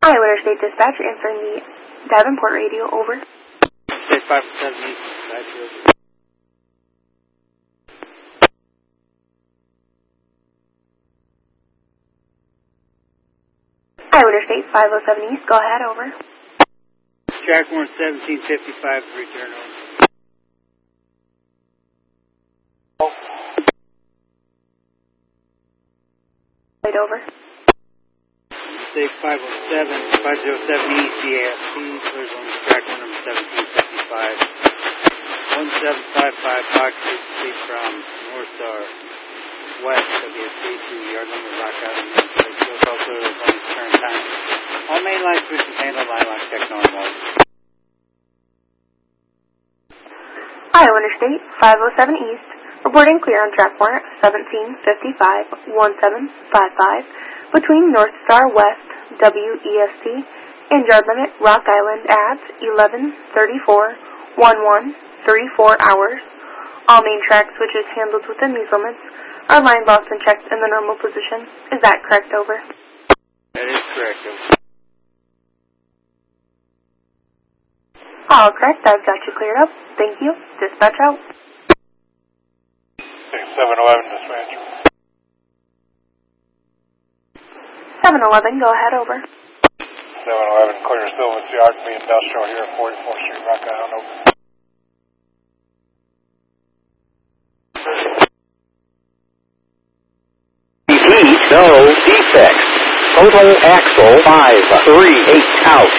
Iowa Interstate Dispatch answering the Davenport radio, over. State 507 East, dispatch, over. Iowa Interstate 507 East, go ahead, over. Track 1 1755, return over. Wait, over. State 507 East, DAFC, clears on track 1 number 1755. 1755, Fox 6 from North Star West, WSC to yard number Rock Island. Also on current time. All main line switches handle line lock check normal. Iowa Interstate 507 East, reporting clear on track 1 1755 1755 between North Star West WEST and yard limit Rock Island at 11:34 11:34 hours. All main track switches handled within these limits are line locked and checked in the normal position. Is that correct, over? That is correct, over. All correct, I've got you cleared up. Thank you. Dispatch out. 711 dispatch. 711, go ahead, over. 711, clear Silver Geography Industrial here at 44th Street, Rock Island, over. No defects. Total axle 538 out.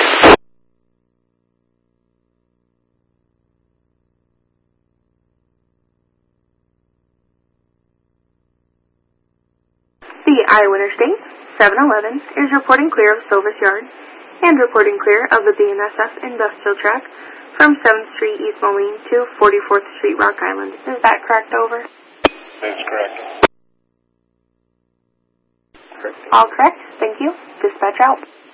The Iowa Interstate 711 is reporting clear of Silvis Yard and reporting clear of the BNSF industrial track from 7th Street East Moline to 44th Street Rock Island. Is that correct, over? That is correct. All correct. Thank you. Dispatch out.